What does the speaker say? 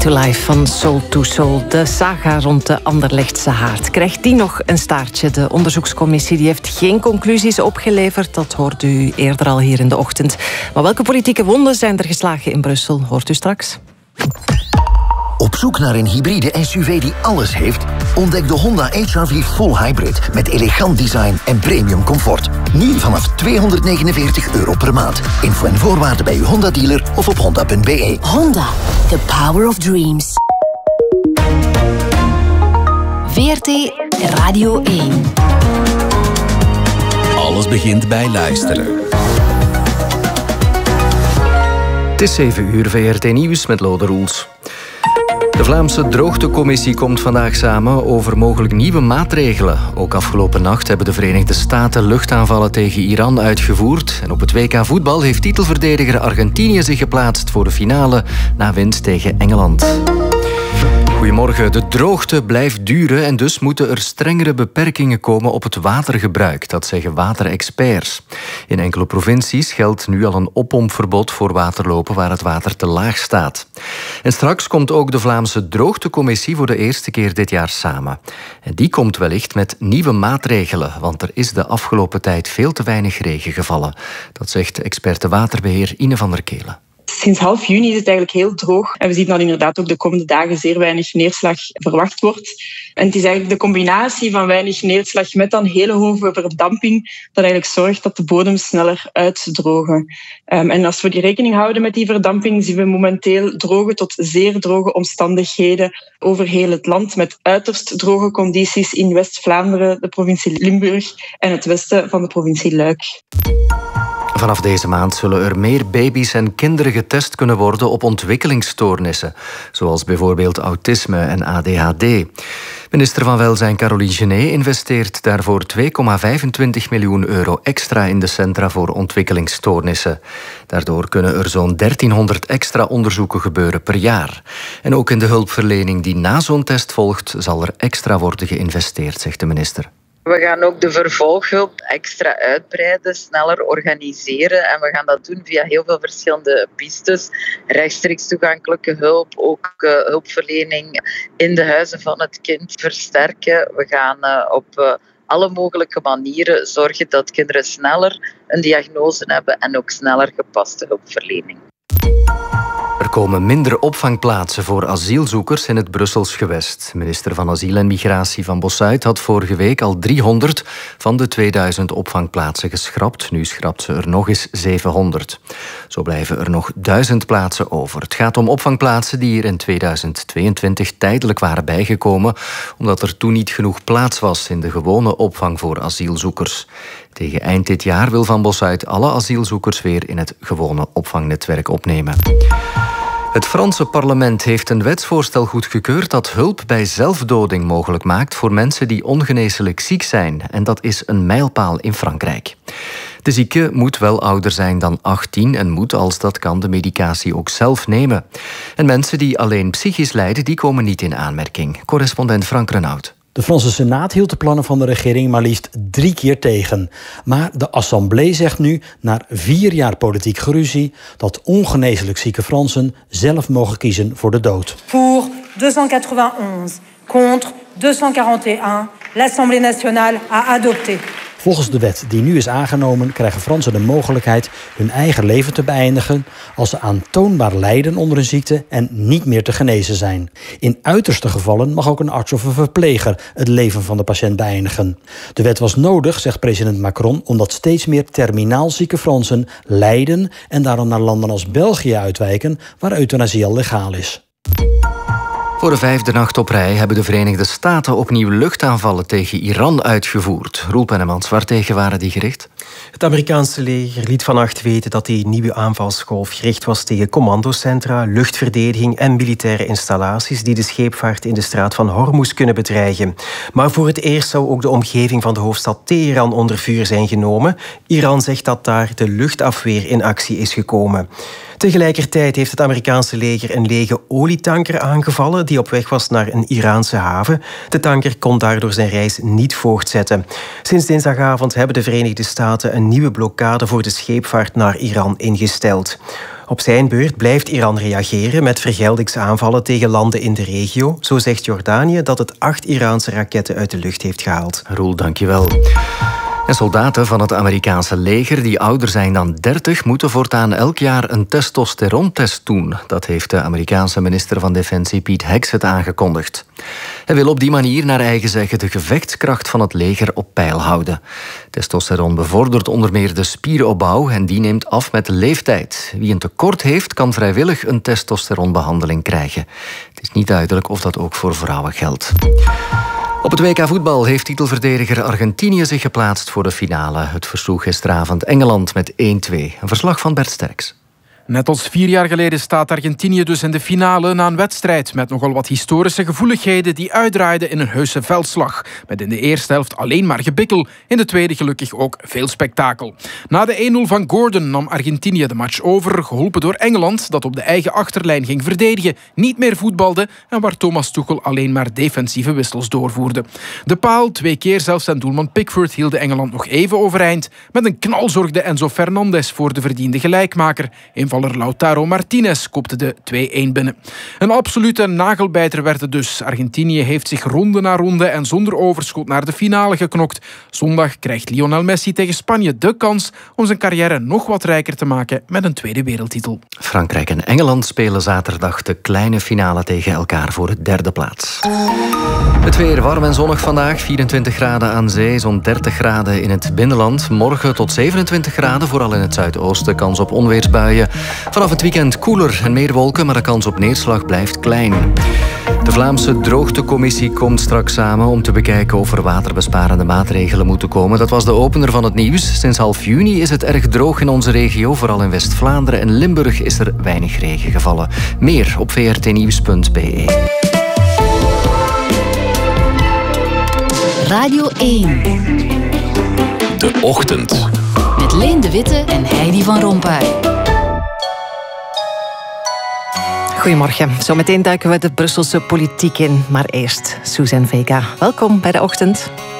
to Life van Soul to Soul. De saga rond de Anderlechtse haard. Krijgt die nog een staartje? De onderzoekscommissie die heeft geen conclusies opgeleverd. Dat hoort u eerder al hier in de ochtend. Maar welke politieke wonden zijn er geslagen in Brussel? Hoort u straks. Op zoek naar een hybride SUV die alles heeft? Ontdek de Honda HR-V Full Hybrid met elegant design en premium comfort. Nu vanaf €249 per maand. Info en voorwaarden bij uw Honda-dealer of op honda.be. Honda, the power of dreams. VRT Radio 1. Alles begint bij luisteren. Het is 7 uur, VRT Nieuws met Lode Roels. De Vlaamse Droogtecommissie komt vandaag samen over mogelijk nieuwe maatregelen. Ook afgelopen nacht hebben de Verenigde Staten luchtaanvallen tegen Iran uitgevoerd. En op het WK voetbal heeft titelverdediger Argentinië zich geplaatst voor de finale na winst tegen Engeland. Goedemorgen. De droogte blijft duren en dus moeten er strengere beperkingen komen op het watergebruik. Dat zeggen waterexperts. In enkele provincies geldt nu al een oppompverbod voor waterlopen waar het water te laag staat. En straks komt ook de Vlaamse Droogtecommissie voor de eerste keer dit jaar samen. En die komt wellicht met nieuwe maatregelen, want er is de afgelopen tijd veel te weinig regen gevallen. Dat zegt experte waterbeheer Ine van der Kelen. Sinds half juni is het eigenlijk heel droog. En we zien dat inderdaad ook de komende dagen zeer weinig neerslag verwacht wordt. En het is eigenlijk de combinatie van weinig neerslag met dan hele hoge verdamping dat eigenlijk zorgt dat de bodems sneller uitdrogen. En als we die rekening houden met die verdamping, zien we momenteel droge tot zeer droge omstandigheden over heel het land, met uiterst droge condities in West-Vlaanderen, de provincie Limburg en het westen van de provincie Luik. Vanaf deze maand zullen er meer baby's en kinderen getest kunnen worden op ontwikkelingsstoornissen, zoals bijvoorbeeld autisme en ADHD. Minister van Welzijn Caroline Genet investeert daarvoor €2,25 miljoen extra in de Centra voor Ontwikkelingsstoornissen. Daardoor kunnen er zo'n 1300 extra onderzoeken gebeuren per jaar. En ook in de hulpverlening die na zo'n test volgt, zal er extra worden geïnvesteerd, zegt de minister. We gaan ook de vervolghulp extra uitbreiden, sneller organiseren. En we gaan dat doen via heel veel verschillende pistes. Rechtstreeks toegankelijke hulp, ook hulpverlening in de huizen van het kind versterken. We gaan op alle mogelijke manieren zorgen dat kinderen sneller een diagnose hebben en ook sneller gepaste hulpverlening. Er komen minder opvangplaatsen voor asielzoekers in het Brussels gewest. Minister van Asiel en Migratie Van Bossuit had vorige week al 300 van de 2000 opvangplaatsen geschrapt. Nu schrapt ze er nog eens 700. Zo blijven er nog 1000 plaatsen over. Het gaat om opvangplaatsen die hier in 2022 tijdelijk waren bijgekomen, omdat er toen niet genoeg plaats was in de gewone opvang voor asielzoekers. Tegen eind dit jaar wil Van Bossuit alle asielzoekers weer in het gewone opvangnetwerk opnemen. Het Franse parlement heeft een wetsvoorstel goedgekeurd dat hulp bij zelfdoding mogelijk maakt voor mensen die ongeneeslijk ziek zijn. En dat is een mijlpaal in Frankrijk. De zieke moet wel ouder zijn dan 18 en moet, als dat kan, de medicatie ook zelf nemen. En mensen die alleen psychisch lijden, die komen niet in aanmerking. Correspondent Frank Renaud. De Franse Senaat hield de plannen van de regering maar liefst 3 keer tegen. Maar de Assemblée zegt nu, na 4 jaar politiek geruzie, dat ongeneeslijk zieke Fransen zelf mogen kiezen voor de dood. Pour 291, contre 241, l'Assemblée nationale a adopté. Volgens de wet die nu is aangenomen krijgen Fransen de mogelijkheid hun eigen leven te beëindigen als ze aantoonbaar lijden onder een ziekte en niet meer te genezen zijn. In uiterste gevallen mag ook een arts of een verpleger het leven van de patiënt beëindigen. De wet was nodig, zegt president Macron, omdat steeds meer terminaal zieke Fransen lijden en daarom naar landen als België uitwijken, waar euthanasie al legaal is. Voor de 5e nacht op rij hebben de Verenigde Staten opnieuw luchtaanvallen tegen Iran uitgevoerd. Roel Pennemans, waartegen waren die gericht? Het Amerikaanse leger liet vannacht weten dat die nieuwe aanvalsgolf gericht was tegen commandocentra, luchtverdediging en militaire installaties die de scheepvaart in de straat van Hormuz kunnen bedreigen. Maar voor het eerst zou ook de omgeving van de hoofdstad Teheran onder vuur zijn genomen. Iran zegt dat daar de luchtafweer in actie is gekomen. Tegelijkertijd heeft het Amerikaanse leger een lege olietanker aangevallen die op weg was naar een Iraanse haven. De tanker kon daardoor zijn reis niet voortzetten. Sinds dinsdagavond hebben de Verenigde Staten een nieuwe blokkade voor de scheepvaart naar Iran ingesteld. Op zijn beurt blijft Iran reageren met vergeldingsaanvallen tegen landen in de regio. Zo zegt Jordanië dat het 8 Iraanse raketten uit de lucht heeft gehaald. Roel, dankjewel. En soldaten van het Amerikaanse leger die ouder zijn dan 30... moeten voortaan elk jaar een testosterontest doen. Dat heeft de Amerikaanse minister van Defensie Pete Hegseth aangekondigd. Hij wil op die manier naar eigen zeggen de gevechtskracht van het leger op peil houden. Testosteron bevordert onder meer de spieropbouw en die neemt af met de leeftijd. Wie een tekort heeft, kan vrijwillig een testosteronbehandeling krijgen. Het is niet duidelijk of dat ook voor vrouwen geldt. Op het WK voetbal heeft titelverdediger Argentinië zich geplaatst voor de finale. Het versloeg gisteravond Engeland met 1-2. Een verslag van Bert Sterks. Net als 4 jaar geleden staat Argentinië dus in de finale na een wedstrijd met nogal wat historische gevoeligheden die uitdraaiden in een heuse veldslag. Met in de eerste helft alleen maar gebikkel, in de tweede gelukkig ook veel spektakel. Na de 1-0 van Gordon nam Argentinië de match over, geholpen door Engeland dat op de eigen achterlijn ging verdedigen, niet meer voetbalde en waar Thomas Tuchel alleen maar defensieve wissels doorvoerde. De paal, 2 keer zelfs en doelman Pickford hielden Engeland nog even overeind. Met een knal zorgde Enzo Fernandez voor de verdiende gelijkmaker. Invaller Lautaro Martinez kopte de 2-1 binnen. Een absolute nagelbijter werd het dus. Argentinië heeft zich ronde na ronde en zonder overschot naar de finale geknokt. Zondag krijgt Lionel Messi tegen Spanje de kans om zijn carrière nog wat rijker te maken met een tweede wereldtitel. Frankrijk en Engeland spelen zaterdag de kleine finale tegen elkaar voor de 3e plaats. Het weer warm en zonnig vandaag. 24 graden aan zee, zo'n 30 graden in het binnenland. Morgen tot 27 graden, vooral in het zuidoosten. Kans op onweersbuien. Vanaf het weekend koeler en meer wolken, maar de kans op neerslag blijft klein. De Vlaamse Droogtecommissie komt straks samen om te bekijken of er waterbesparende maatregelen moeten komen. Dat was de opener van het nieuws. Sinds half juni is het erg droog in onze regio. Vooral in West-Vlaanderen en Limburg is er weinig regen gevallen. Meer op vrtnieuws.be. Radio 1. De Ochtend. Met Leen de Witte en Heidi van Rompuy. Goedemorgen. Zometeen duiken we de Brusselse politiek in. Maar eerst Suzanne Vega. Welkom bij De Ochtend.